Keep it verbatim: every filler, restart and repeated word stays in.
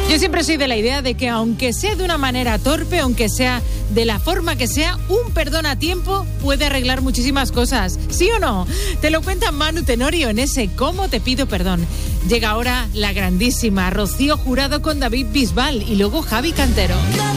Yo siempre soy de la idea de que aunque sea de una manera torpe, aunque sea de la forma que sea, un perdón a tiempo puede arreglar muchísimas cosas. ¿Sí o no? Te lo cuenta Manu Tenorio en ese Cómo te pido perdón. Llega ahora la grandísima Rocío Jurado con David Bisbal y luego Javi Cantero.